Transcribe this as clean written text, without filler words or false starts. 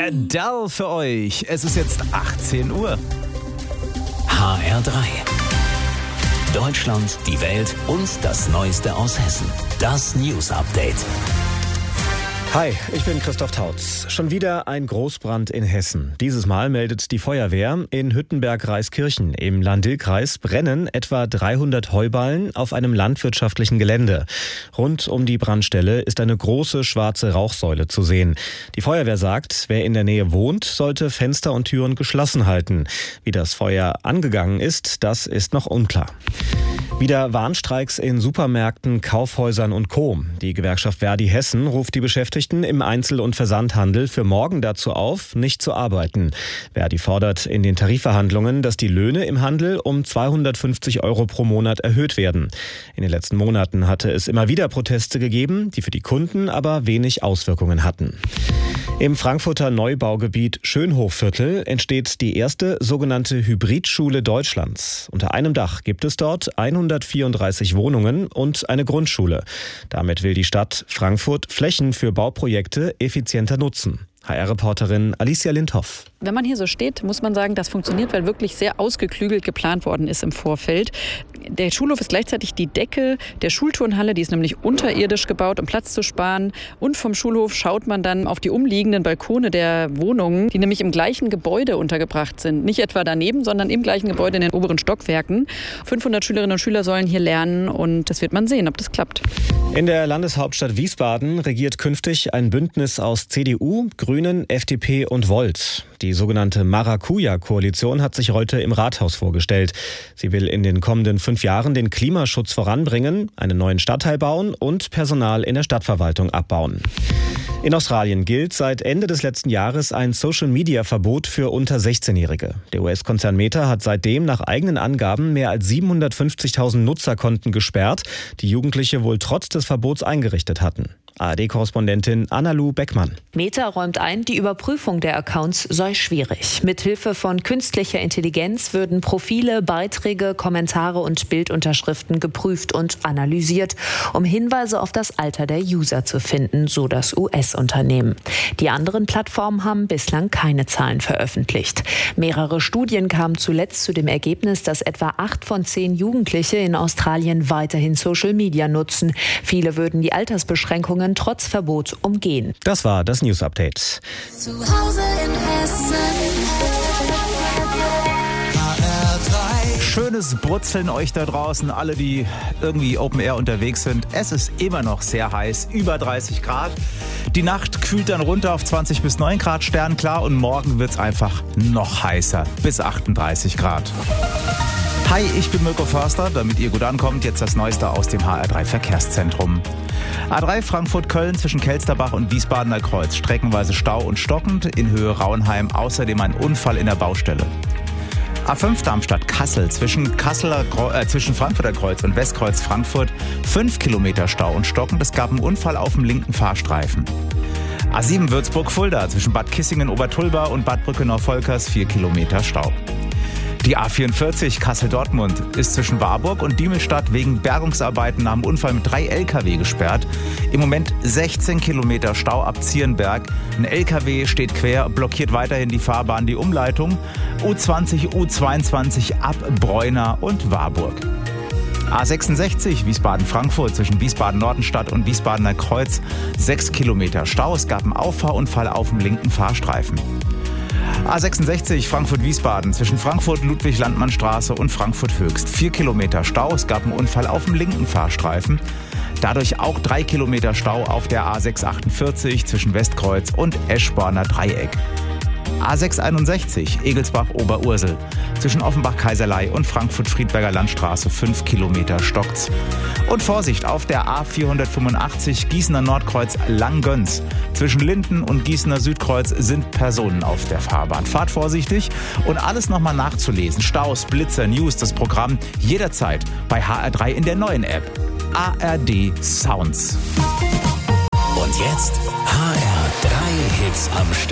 Adele für euch. Es ist jetzt 18 Uhr. HR3. Deutschland, die Welt und das Neueste aus Hessen. Das News Update. Hi, ich bin Christoph Tautz. Schon wieder ein Großbrand in Hessen. Dieses Mal meldet die Feuerwehr, in Hüttenberg-Reiskirchen im Lahn-Dill-Kreis brennen etwa 300 Heuballen auf einem landwirtschaftlichen Gelände. Rund um die Brandstelle ist eine große schwarze Rauchsäule zu sehen. Die Feuerwehr sagt, wer in der Nähe wohnt, sollte Fenster und Türen geschlossen halten. Wie das Feuer angegangen ist, das ist noch unklar. Wieder Warnstreiks in Supermärkten, Kaufhäusern und Co. Die Gewerkschaft Verdi Hessen ruft die Beschäftigten im Einzel- und Versandhandel für morgen dazu auf, nicht zu arbeiten. Verdi fordert in den Tarifverhandlungen, dass die Löhne im Handel um 250 € pro Monat erhöht werden. In den letzten Monaten hatte es immer wieder Proteste gegeben, die für die Kunden aber wenig Auswirkungen hatten. Im Frankfurter Neubaugebiet Schönhofviertel entsteht die erste sogenannte Hybridschule Deutschlands. Unter einem Dach gibt es dort 134 Wohnungen und eine Grundschule. Damit will die Stadt Frankfurt Flächen für Bauprojekte effizienter nutzen. HR-Reporterin Alicia Lindhoff. Wenn man hier so steht, muss man sagen, das funktioniert, weil wirklich sehr ausgeklügelt geplant worden ist im Vorfeld. Der Schulhof ist gleichzeitig die Decke der Schulturnhalle, die ist nämlich unterirdisch gebaut, um Platz zu sparen. Und vom Schulhof schaut man dann auf die umliegenden Balkone der Wohnungen, die nämlich im gleichen Gebäude untergebracht sind. Nicht etwa daneben, sondern im gleichen Gebäude in den oberen Stockwerken. 500 Schülerinnen und Schüler sollen hier lernen und das wird man sehen, ob das klappt. In der Landeshauptstadt Wiesbaden regiert künftig ein Bündnis aus CDU, Grünen, FDP und Volt. Die sogenannte Maracuja-Koalition hat sich heute im Rathaus vorgestellt. Sie will in den kommenden 5 Jahren den Klimaschutz voranbringen, einen neuen Stadtteil bauen und Personal in der Stadtverwaltung abbauen. In Australien gilt seit Ende des letzten Jahres ein Social-Media-Verbot für unter 16-Jährige. Der US-Konzern Meta hat seitdem nach eigenen Angaben mehr als 750.000 Nutzerkonten gesperrt, die Jugendliche wohl trotz des Verbots eingerichtet hatten. ARD-Korrespondentin Anna-Lu Beckmann. Meta räumt ein, die Überprüfung der Accounts sei schwierig. Mithilfe von künstlicher Intelligenz würden Profile, Beiträge, Kommentare und Bildunterschriften geprüft und analysiert, um Hinweise auf das Alter der User zu finden, so das US-Unternehmen. Die anderen Plattformen haben bislang keine Zahlen veröffentlicht. Mehrere Studien kamen zuletzt zu dem Ergebnis, dass etwa 8 von 10 Jugendliche in Australien weiterhin Social Media nutzen. Viele würden die Altersbeschränkungen trotz Verbot umgehen. Das war das News Update. Zu Hause in Hessen. Schönes Brutzeln euch da draußen, alle, die irgendwie Open Air unterwegs sind. Es ist immer noch sehr heiß, über 30 Grad. Die Nacht kühlt dann runter auf 20 bis 9 Grad sternklar und morgen wird es einfach noch heißer, bis 38 Grad. Hi, ich bin Mirko Förster. Damit ihr gut ankommt, jetzt das Neueste aus dem HR3 Verkehrszentrum. A3 Frankfurt-Köln zwischen Kelsterbach und Wiesbadener Kreuz. Streckenweise Stau und stockend, in Höhe Rauenheim außerdem ein Unfall in der Baustelle. A5 Darmstadt-Kassel zwischen Frankfurter Kreuz und Westkreuz Frankfurt 5 Kilometer Stau und stockend. Es gab einen Unfall auf dem linken Fahrstreifen. A7 Würzburg-Fulda zwischen Bad Kissingen-Obertulba und Bad Brückenau-Volkers 4 Kilometer Stau. Die A44 Kassel-Dortmund ist zwischen Warburg und Diemelstadt wegen Bergungsarbeiten nach dem Unfall mit 3 Lkw gesperrt. Im Moment 16 Kilometer Stau ab Zierenberg. Ein Lkw steht quer, blockiert weiterhin die Fahrbahn, die Umleitung. U20, U22 ab Breuna und Warburg. A66 Wiesbaden-Frankfurt zwischen Wiesbaden-Nordenstadt und Wiesbadener Kreuz 6 Kilometer Stau. Es gab einen Auffahrunfall auf dem linken Fahrstreifen. A66 Frankfurt-Wiesbaden zwischen Frankfurt-Ludwig-Landmann-Straße und Frankfurt-Höchst 4 Kilometer Stau. Es gab einen Unfall auf dem linken Fahrstreifen. Dadurch auch 3 Kilometer Stau auf der A648 zwischen Westkreuz und Eschborner Dreieck. A661 Egelsbach-Oberursel zwischen Offenbach-Kaiserlei und Frankfurt-Friedberger Landstraße 5 Kilometer stockt's. Und Vorsicht auf der A485 Gießener Nordkreuz Langgöns. Zwischen Linden und Gießener Südkreuz sind Personen auf der Fahrbahn. Fahrt vorsichtig und alles nochmal nachzulesen. Staus, Blitzer, News, das Programm jederzeit bei HR3 in der neuen App. ARD Sounds. Und jetzt HR3 Hits am Stück.